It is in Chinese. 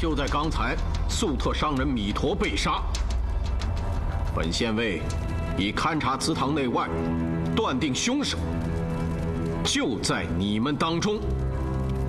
就在刚才，粟特商人米陀被杀。本县尉已勘察祠堂内外，断定凶手就在你们当中。